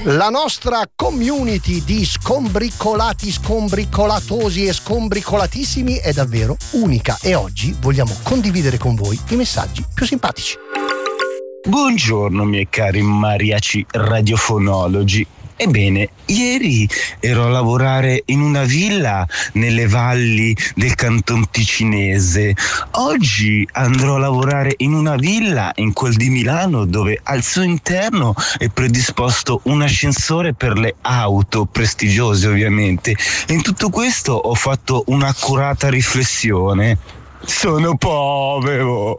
La nostra community di scombricolati, scombricolatosi e scombricolatissimi è davvero unica e oggi vogliamo condividere con voi i messaggi più simpatici. Buongiorno miei cari mariachi radiofonologi. Ebbene, ieri ero a lavorare in una villa nelle valli del Canton Ticinese. Oggi andrò a lavorare in una villa in quel di Milano dove al suo interno è predisposto un ascensore per le auto, prestigiose ovviamente. E in tutto questo ho fatto un'accurata riflessione. Sono povero,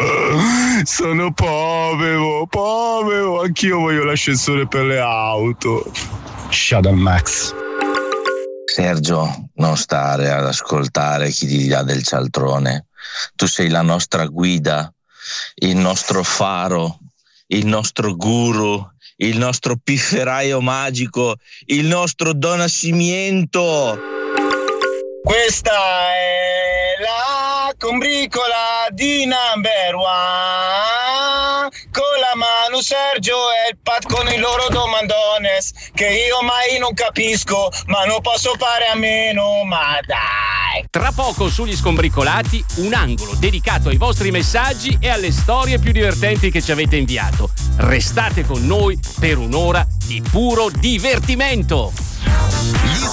anch'io voglio l'ascensore per le auto. Shadow Max. Sergio, non stare ad ascoltare chi ti dà del cialtrone. Tu sei la nostra guida, il nostro faro, il nostro guru, il nostro pifferaio magico, il nostro donascimiento. Questa è la combricola di number one. Con la mano Sergio e il Pat con i loro domandones che io mai non capisco, ma non posso fare a meno, ma dai. Tra poco sugli scombricolati un angolo dedicato ai vostri messaggi e alle storie più divertenti che ci avete inviato. Restate con noi per un'ora di puro divertimento.